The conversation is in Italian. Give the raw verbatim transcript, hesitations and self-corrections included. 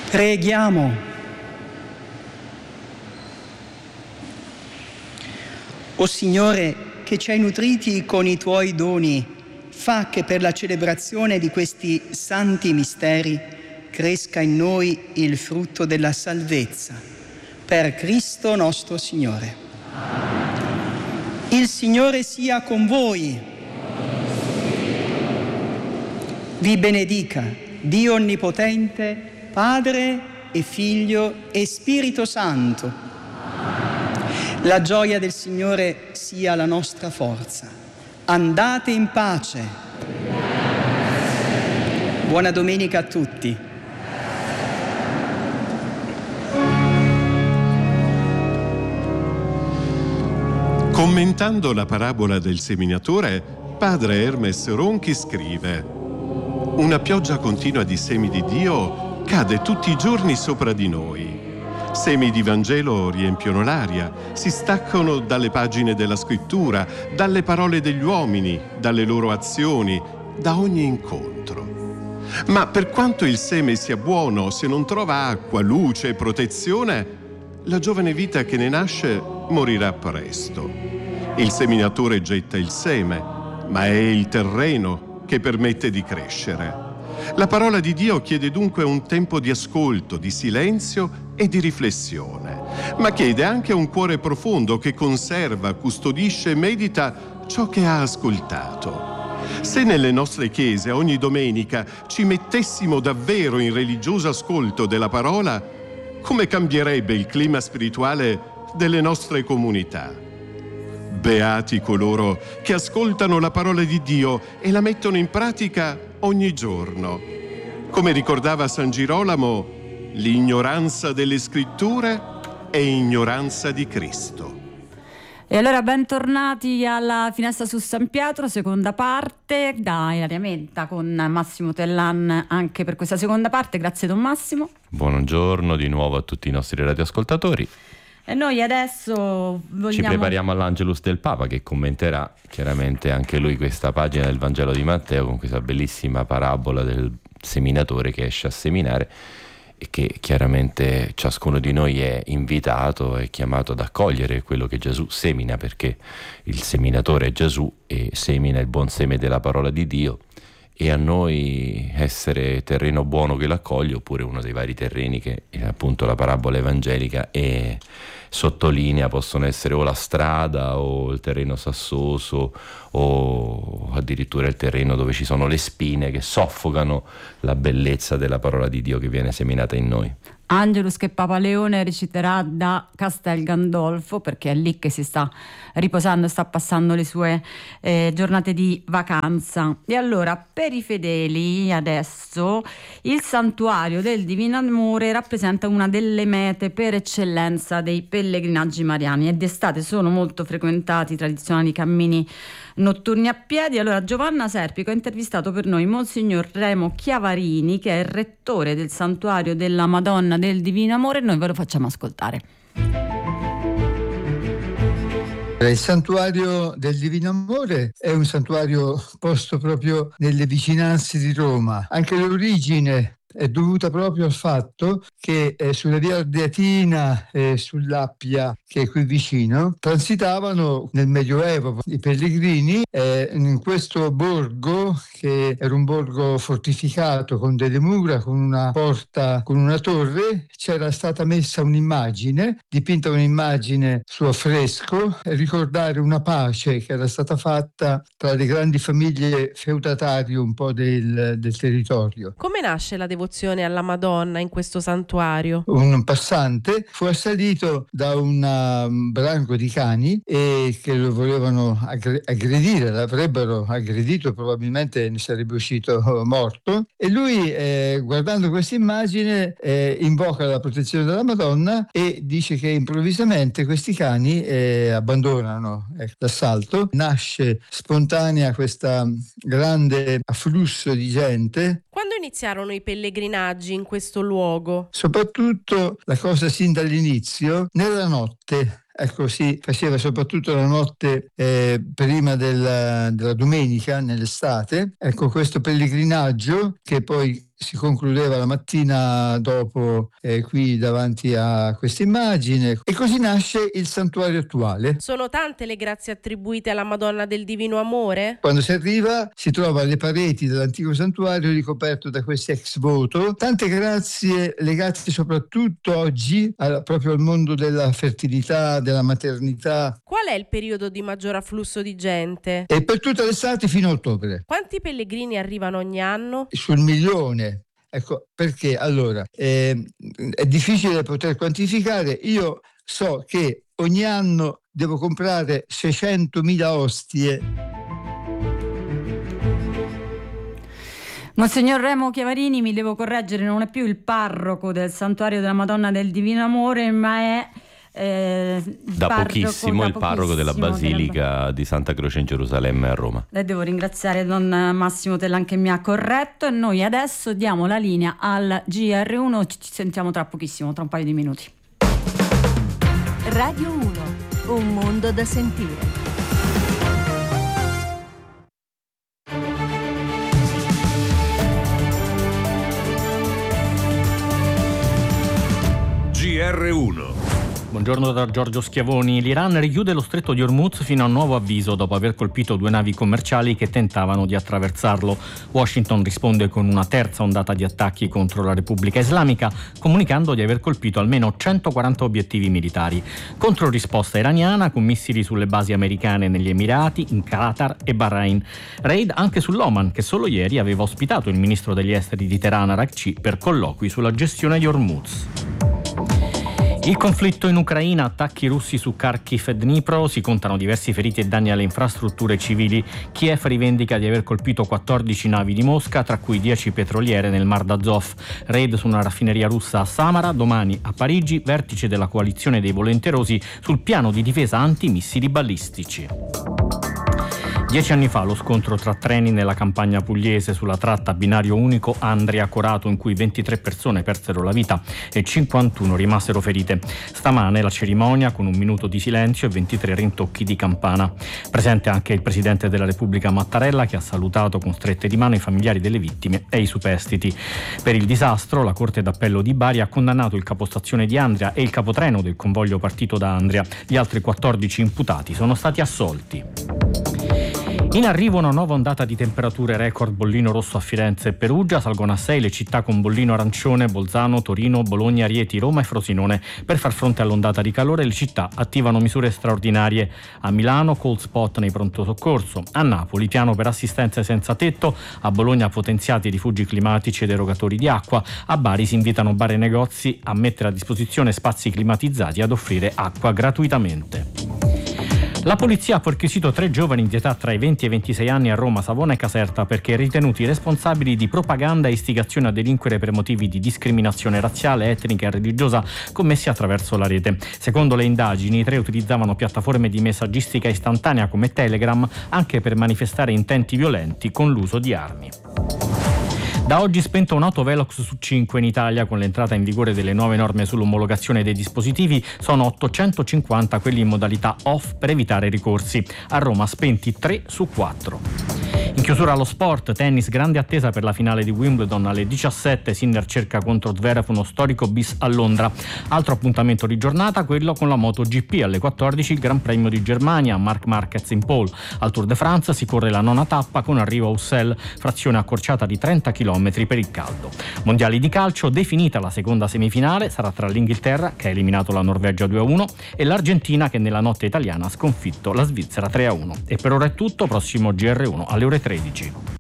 Preghiamo. O Signore, che ci hai nutriti con i tuoi doni, fa che per la celebrazione di questi santi misteri cresca in noi il frutto della salvezza. Per Cristo nostro Signore. Il Signore sia con voi. Vi benedica Dio Onnipotente, Padre e Figlio e Spirito Santo. La gioia del Signore sia la nostra forza. Andate in pace. Buona domenica a tutti. Commentando la parabola del seminatore, padre Hermes Ronchi scrive: una pioggia continua di semi di Dio cade tutti i giorni sopra di noi. Semi di Vangelo riempiono l'aria, si staccano dalle pagine della scrittura, dalle parole degli uomini, dalle loro azioni, da ogni incontro. Ma per quanto il seme sia buono, se non trova acqua, luce e protezione, la giovane vita che ne nasce morirà presto. Il seminatore getta il seme, ma è il terreno che permette di crescere. La parola di Dio chiede dunque un tempo di ascolto, di silenzio e di riflessione, ma chiede anche un cuore profondo che conserva, custodisce e medita ciò che ha ascoltato. Se nelle nostre chiese ogni domenica ci mettessimo davvero in religioso ascolto della parola, come cambierebbe il clima spirituale delle nostre comunità? Beati coloro che ascoltano la parola di Dio e la mettono in pratica ogni giorno. Come ricordava San Girolamo, l'ignoranza delle scritture è ignoranza di Cristo. E allora bentornati alla Finestra su San Pietro, seconda parte, da Ilaria Menta con Massimo Tellan anche per questa seconda parte. Grazie Don Massimo. Buongiorno di nuovo a tutti i nostri radioascoltatori. E noi adesso vogliamo... Ci prepariamo all'Angelus del Papa, che commenterà chiaramente anche lui questa pagina del Vangelo di Matteo con questa bellissima parabola del seminatore che esce a seminare e che chiaramente ciascuno di noi è invitato e chiamato ad accogliere quello che Gesù semina, perché il seminatore è Gesù e semina il buon seme della parola di Dio, e a noi essere terreno buono che l'accoglie, oppure uno dei vari terreni che appunto la parabola evangelica e sottolinea possono essere o la strada o il terreno sassoso o addirittura il terreno dove ci sono le spine che soffocano la bellezza della parola di Dio che viene seminata in noi. Angelus che Papa Leone reciterà da Castel Gandolfo, perché è lì che si sta riposando, sta passando le sue eh, giornate di vacanza. E allora, per i fedeli adesso il santuario del Divino Amore rappresenta una delle mete per eccellenza dei pellegrinaggi mariani, e d'estate sono molto frequentati i tradizionali cammini notturni a piedi. Allora Giovanna Serpico ha intervistato per noi Monsignor Remo Chiavarini, che è il rettore del santuario della Madonna del Divino Amore, e noi ve lo facciamo ascoltare. Il santuario del Divino Amore è un santuario posto proprio nelle vicinanze di Roma. Anche l'origine è dovuta proprio al fatto che eh, sulla via Ardeatina e eh, sull'Appia, che è qui vicino, transitavano nel Medioevo i pellegrini eh, in questo borgo, che era un borgo fortificato con delle mura, con una porta, con una torre. C'era stata messa un'immagine, dipinta un'immagine su affresco, per ricordare una pace che era stata fatta tra le grandi famiglie feudatarie un po' del, del territorio. Come nasce la devozione alla Madonna in questo santuario? Un passante fu assalito da un branco di cani e che lo volevano aggredire, l'avrebbero aggredito, probabilmente ne sarebbe uscito morto, e lui eh, guardando questa immagine eh, invoca la protezione della Madonna e dice che improvvisamente questi cani eh, abbandonano eh, l'assalto. Nasce spontanea questa grande afflusso di gente. Quando iniziarono i pellegrinaggi in questo luogo? Soprattutto la cosa sin dall'inizio, nella notte. ecco, si faceva soprattutto la notte eh, prima della, della domenica, nell'estate, ecco, questo pellegrinaggio che poi si concludeva la mattina dopo eh, qui davanti a questa immagine, e così nasce il santuario attuale. Sono tante le grazie attribuite alla Madonna del Divino Amore? Quando si arriva si trova le pareti dell'antico santuario ricoperto da questi ex voto, tante grazie legate soprattutto oggi al, proprio al mondo della fertilità, della maternità. Qual è il periodo di maggior afflusso di gente? E per tutta l'estate fino a ottobre. Quanti pellegrini arrivano ogni anno? Sul milione. Ecco, perché allora eh, è difficile poter quantificare. Io so che ogni anno devo comprare seicentomila ostie. Monsignor Remo Chiavarini, mi devo correggere, non è più il parroco del Santuario della Madonna del Divino Amore, ma è Eh, da parroco, pochissimo da il parroco della Basilica della... di Santa Croce in Gerusalemme a Roma. Le devo ringraziare Don Massimo Tellan che mi ha corretto, e noi adesso diamo la linea al G R uno, ci sentiamo tra pochissimo, tra un paio di minuti. Radio uno, un mondo da sentire. G R uno. Buongiorno da Giorgio Schiavoni. L'Iran richiude lo stretto di Hormuz fino a un nuovo avviso dopo aver colpito due navi commerciali che tentavano di attraversarlo. Washington risponde con una terza ondata di attacchi contro la Repubblica Islamica, comunicando di aver colpito almeno centoquaranta obiettivi militari. Controrisposta iraniana con missili sulle basi americane negli Emirati, in Qatar e Bahrain. Raid anche sull'Oman, che solo ieri aveva ospitato il ministro degli esteri di Teheran Araghchi per colloqui sulla gestione di Hormuz. Il conflitto in Ucraina, attacchi russi su Kharkiv e Dnipro, si contano diversi feriti e danni alle infrastrutture civili. Kiev rivendica di aver colpito quattordici navi di Mosca, tra cui dieci petroliere nel Mar d'Azov. Raid su una raffineria russa a Samara, domani a Parigi, vertice della coalizione dei volenterosi sul piano di difesa antimissili balistici. Dieci anni fa lo scontro tra treni nella campagna pugliese sulla tratta binario unico Andria-Corato, in cui ventitré persone persero la vita e cinquantuno rimasero ferite. Stamane la cerimonia con un minuto di silenzio e ventitré rintocchi di campana. Presente anche il presidente della Repubblica Mattarella, che ha salutato con strette di mano i familiari delle vittime e i superstiti. Per il disastro la Corte d'Appello di Bari ha condannato il capostazione di Andria e il capotreno del convoglio partito da Andria. Gli altri quattordici imputati sono stati assolti. In arrivo una nuova ondata di temperature record, bollino rosso a Firenze e Perugia, salgono a sei le città con bollino arancione, Bolzano, Torino, Bologna, Rieti, Roma e Frosinone. Per far fronte all'ondata di calore le città attivano misure straordinarie. A Milano cold spot nei pronto soccorso, a Napoli piano per assistenze senza tetto, a Bologna potenziati rifugi climatici ed erogatori di acqua, a Bari si invitano bar e negozi a mettere a disposizione spazi climatizzati e ad offrire acqua gratuitamente. La polizia ha perquisito tre giovani di età tra i venti e i ventisei anni a Roma, Savona e Caserta perché ritenuti responsabili di propaganda e istigazione a delinquere per motivi di discriminazione razziale, etnica e religiosa commessi attraverso la rete. Secondo le indagini, i tre utilizzavano piattaforme di messaggistica istantanea come Telegram anche per manifestare intenti violenti con l'uso di armi. Da oggi spento un'auto Velox su cinque in Italia. Con l'entrata in vigore delle nuove norme sull'omologazione dei dispositivi sono ottocentocinquanta quelli in modalità off per evitare ricorsi. A Roma spenti tre su quattro. In chiusura allo sport, tennis, grande attesa per la finale di Wimbledon alle diciassette, Sinner cerca contro Zverev uno storico bis a Londra. Altro appuntamento di giornata, quello con la MotoGP alle quattordici, il Gran Premio di Germania, Marc Marquez in pole. Al Tour de France si corre la nona tappa con arrivo a Ussel, frazione accorciata di trenta chilometri per il caldo. Mondiali di calcio, definita la seconda semifinale, sarà tra l'Inghilterra, che ha eliminato la Norvegia due a uno, e l'Argentina, che nella notte italiana ha sconfitto la Svizzera tre a uno. E per ora è tutto, prossimo G R uno alle ore tredici.